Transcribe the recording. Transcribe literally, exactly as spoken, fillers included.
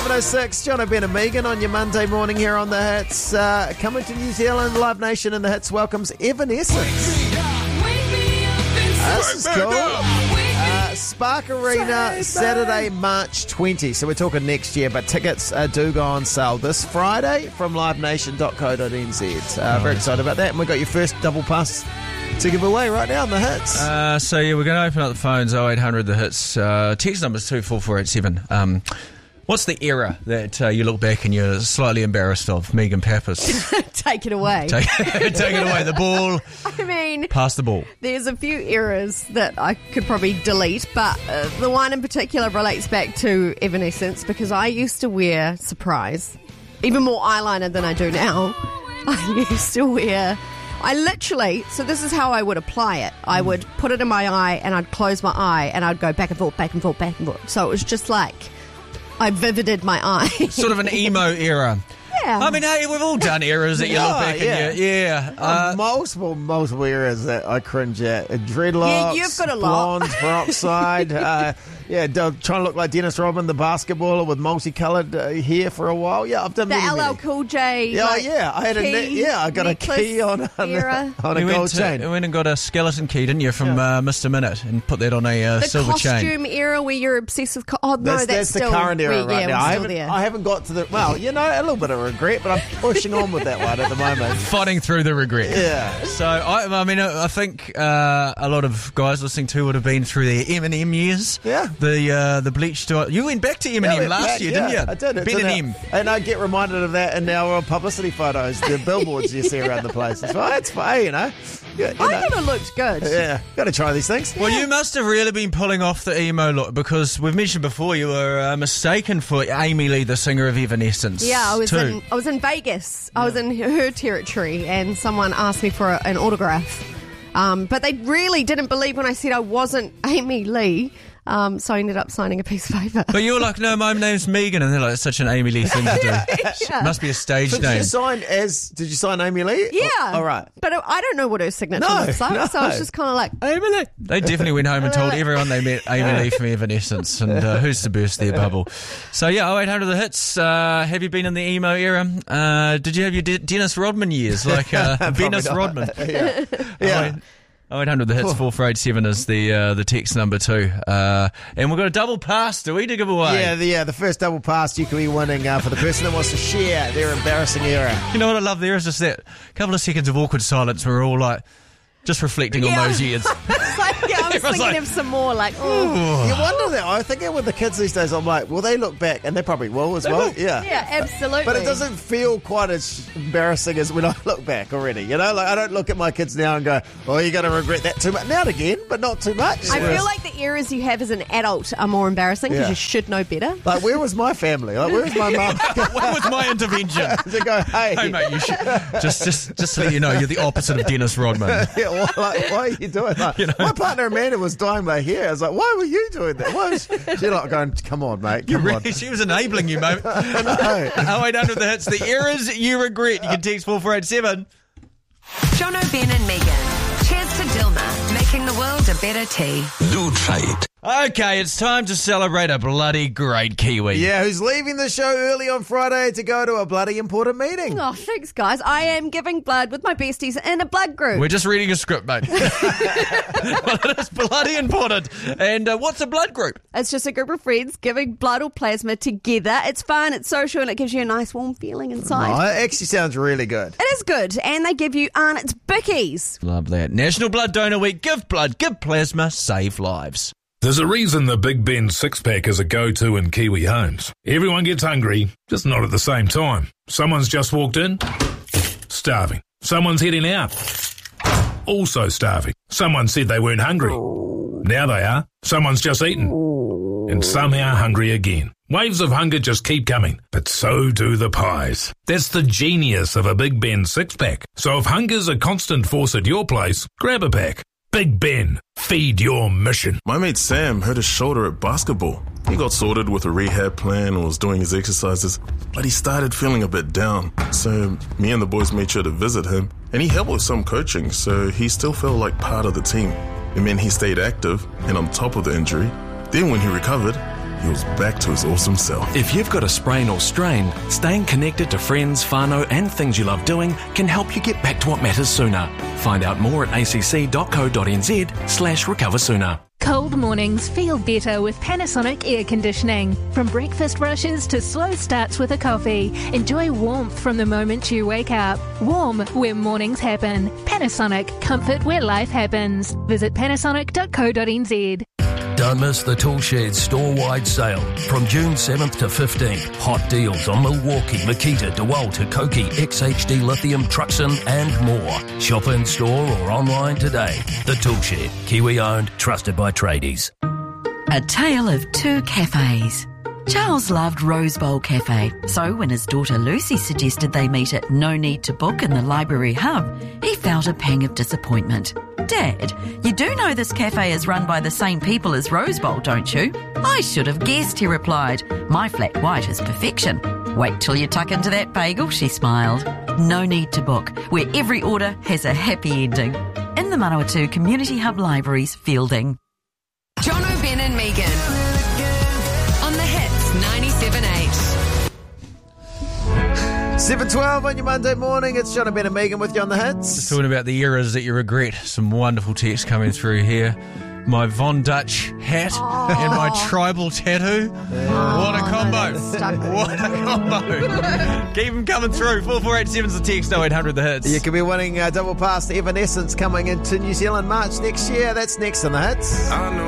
seven oh six, John O'Ben and Megan on your Monday morning here on The Hits. Uh, coming to New Zealand, Live Nation and The Hits welcomes Evanescence. Uh, this is cool. Uh, Spark Arena, Saturday, March twentieth. So we're talking next year, but tickets uh, do go on sale this Friday from live nation dot co dot n z. Uh, very excited about that. And we've got your first double pass to give away right now on The Hits. Uh, so, yeah, we're going to open up the phones, oh eight hundred The Hits. Uh, text number is two four four eight seven. Um, what's the era that uh, you look back and you're slightly embarrassed of? Megan Pappas. Take it away. Take, take it away. The ball. I mean, pass the ball. There's a few eras that I could probably delete, but uh, the one in particular relates back to Evanescence because I used to wear, surprise, even more eyeliner than I do now. I used to wear... I literally, so this is how I would apply it. I would put it in my eye and I'd close my eye and I'd go back and forth, back and forth, back and forth. So it was just like I vivided my eye. Sort of an emo era. Yeah. I mean, hey, we've all done eras that you Yeah, look back yeah. and you, yeah. Uh, Uh, multiple, multiple eras that I cringe at. Dreadlocks, Yeah, you've got a lot. blonde, peroxide. uh, yeah, do- trying to look like Dennis Rodman, the basketballer with multicoloured uh, hair for a while. Yeah, I've done The many, L L many. Cool J. Yeah, like, yeah, I had a ne- key, yeah, I got a necklace key on a, era. on a you gold went, to, chain. you went and got a skeleton key, didn't you, from uh, Mister Minute, and put that on a uh, The silver chain. costume era where you're obsessed with... Co- oh, no, That's, that's, that's still... the current era we- right yeah, now. we're I still haven't, there. I haven't got to the... Well, you know, a little bit of regret, but I'm pushing on with that one at the moment. Fighting through the regret. Yeah. So, I, I mean, I think uh, a lot of guys listening to would have been through their Eminem years. Yeah. The uh, the bleached... You went back to Eminem Yeah, I went last back, year, yeah, didn't you? I did. It's Ben in and our- M. And I get reminded of that in our publicity photos, the billboards you see around the place. It's fine, it's fine, you know. Yeah, you I know. thought it looked good. Yeah, got to try these things. Well, you must have really been pulling off the emo look because we've mentioned before you were uh, mistaken for Amy Lee, the singer of Evanescence. Yeah, I was too. in I was in Vegas. I was in her territory, and someone asked me for a, an autograph. Um, but they really didn't believe when I said I wasn't Amy Lee. Um, so I ended up signing a piece of paper. But you were like, no, my name's Megan, and they're like, it's such an Amy Lee thing to do. Yeah. Must be a stage So did name. you sign as? Did you sign Amy Lee? Yeah. Oh, all right. But I don't know what her signature No, looks like, no. so I was just kind of like, Amy Lee. They definitely went home and told everyone they met Amy Lee from Evanescence, and uh, who's to burst their bubble. So yeah, oh eight hundred The Hits. Uh, have you been in the emo era? Uh, did you have your De- Dennis Rodman years, like uh, Dennis not. Rodman? Yeah. Yeah. oh eight hundred The Hits, four four eight seven is the uh, the text number too. Uh, and we've got a double pass, do we, to give away? Yeah, the, yeah, the first double pass you could be winning uh, for the person that wants to share their embarrassing era. You know what I love there is just that couple of seconds of awkward silence where we're all like, just reflecting on Yeah. those years. it's like yeah, I was Everyone's thinking like, of some more, like, oh. You wonder that. I think with the kids these days, I'm like, will they look back? And they probably will as well. Yeah. Yeah, absolutely. But it doesn't feel quite as embarrassing as when I look back already. You know, like I don't look at my kids now and go, "Oh, you're going to regret that too much." Now and again, but not too much. I Whereas- feel like the eras you have as an adult are more embarrassing because Yeah. you should know better. like, where was my family? Like, where was my mum? What was my intervention? to go, hey, Hey mate, you should just just just so you know, you're the opposite of Dennis Rodman. yeah, well, like, why are you doing that? You know? My partner Amanda was dyeing my hair. I was like, why were you doing that? Why was she like going, come on, mate, You come on. really, she was enabling you, mate. I know. oh eight hundred The Hits, the errors you regret. You can text four four eight seven. John O'Ben and Megan. Cheers to Dilma, making the world a better tea. Do try it. Okay, it's time to celebrate a bloody great Kiwi. Yeah, who's leaving the show early on Friday to go to a bloody important meeting. Oh, thanks, guys. I am giving blood with my besties in a blood group. We're just reading a script, mate. Well, it is bloody important. And uh, what's a blood group? It's just a group of friends giving blood or plasma together. It's fun, it's social, and it gives you a nice warm feeling inside. Oh, it actually sounds really good. It is good, and they give you Arnott's Bickies. Love that. National Blood Donor Week. Give blood, give plasma, save lives. There's a reason the Big Ben six-pack is a go-to in Kiwi homes. Everyone gets hungry, just not at the same time. Someone's just walked in, starving. Someone's heading out, also starving. Someone said they weren't hungry. Now they are. Someone's just eaten, and somehow hungry again. Waves of hunger just keep coming, but so do the pies. That's the genius of a Big Ben six-pack. So if hunger's a constant force at your place, grab a pack. Big Ben, feed your mission. My mate Sam hurt his shoulder at basketball. He got sorted with a rehab plan and was doing his exercises, but he started feeling a bit down. So me and the boys made sure to visit him, and he helped with some coaching, so he still felt like part of the team. It meant he stayed active and on top of the injury. Then when he recovered, he was back to his awesome self. If you've got a sprain or strain, staying connected to friends, whānau and things you love doing can help you get back to what matters sooner. Find out more at acc.co.nz slash recover sooner. Cold mornings feel better with Panasonic air conditioning. From breakfast rushes to slow starts with a coffee, enjoy warmth from the moment you wake up. Warm where mornings happen. Panasonic, comfort where life happens. Visit panasonic dot co dot n z. Don't miss the Toolshed store-wide sale from June seventh to fifteenth. Hot deals on Milwaukee, Makita, DeWalt, Hikoki, X H D Lithium, Truxton and more. Shop in store or online today. The Toolshed, Kiwi-owned, trusted by tradies. A tale of two cafes. Charles loved Rose Bowl Cafe, so when his daughter Lucy suggested they meet at No Need to Book in the Library Hub, he felt a pang of disappointment. Dad, you do know this cafe is run by the same people as Rose Bowl, don't you? I should have guessed, he replied. My flat white is perfection. Wait till you tuck into that bagel, she smiled. No Need to Book, where every order has a happy ending. In the Manawatu Community Hub Libraries, Fielding. John O'Ben and Megan on the Hits ninety-seven point eight. seven twelve on your Monday morning. It's John Ben and Megan with you on the Hits. Just talking about the eras that you regret. Some wonderful text coming through here. My Von Dutch hat oh. and my tribal tattoo. Oh, what a combo. What a combo. Keep them coming through. four four eight seven's the text, oh eight hundred the Hits. You could be winning uh, double pass to Evanescence coming into New Zealand March next year. That's next on the Hits. I know